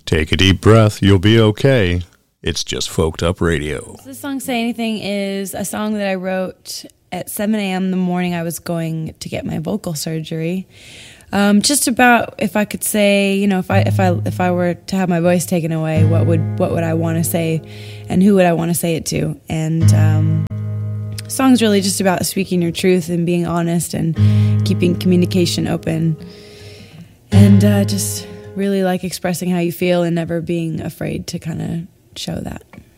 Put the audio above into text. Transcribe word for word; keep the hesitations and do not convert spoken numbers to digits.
Take a deep breath, you'll be okay. It's just Folked Up Radio. So this song, Say Anything, is a song that I wrote at seven a.m. the morning I was going to get my vocal surgery. Um, just about if I could say, you know, if I if I if I were to have my voice taken away, what would what would I want to say, and who would I want to say it to? And um, the song's really just about speaking your truth and being honest and keeping communication open, and uh, just really like expressing how you feel and never being afraid to kind of show that.